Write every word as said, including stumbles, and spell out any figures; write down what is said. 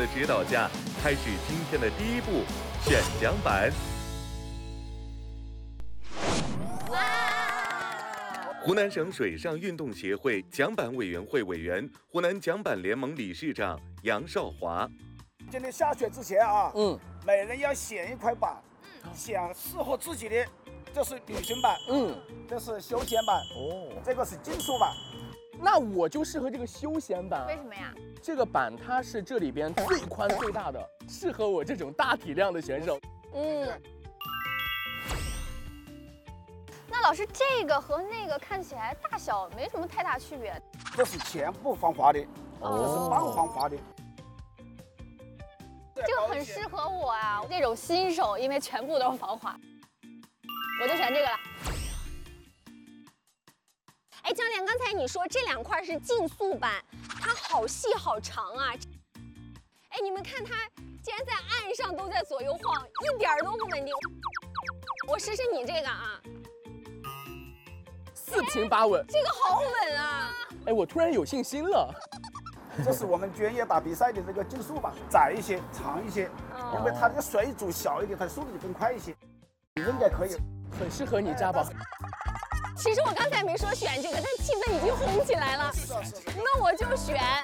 的指导下，开始今天的第一步选桨板。湖南省水上运动协会桨板委员会委员、湖南桨板联盟理事长杨少华。 今天下雪之前啊， 嗯， 每人要选一块板，选适合自己的。这是旅行板， 嗯， 这是休闲板， 哦， 这个是竞速板。 那我就适合这个休闲板。 为什么呀？ 这个板它是这里边最宽最大的，适合我这种大体量的选手。 嗯。那老师，这个和那个看起来大小没什么太大区别。 这是全部防滑的， 哦、 这是半防滑的。 这个很适合我啊，这种新手，因为全部都是防滑，我就选这个了。 哎，教练，刚才你说这两块是竞速板，它好细好长啊。哎，你们看它竟然在岸上都在左右晃，一点都不稳定。我试试你这个啊。 四平八稳， 这个好稳啊！ 哎，我突然有信心了。 这是我们专业打比赛的这个竞速板，窄一些，长一些，因为它这个水阻小一点，它速度就更快一些。应该可以， 很适合你家宝。 其实我刚才没说选这个，但气氛已经红起来了。那我就选